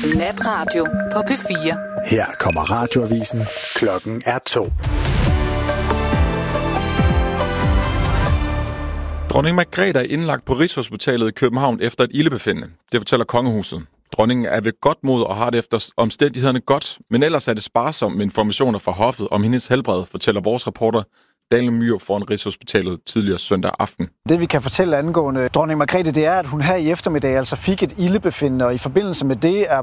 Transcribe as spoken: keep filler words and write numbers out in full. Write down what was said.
Natradio på P fire. Her kommer radioavisen. Klokken er to. Dronning Margrethe er indlagt på Rigshospitalet i København efter et ildebefindende. Det fortæller kongehuset. Dronningen er ved godt mod og har det efter omstændighederne godt, men ellers er det sparsomt med informationer fra hoffet om hendes helbred, fortæller vores reporter Daniel Myhr foran Rigshospitalet tidligere søndag aften. Det vi kan fortælle angående dronning Margrethe, det er, at hun her i eftermiddag altså fik et ildebefindende, og i forbindelse med det er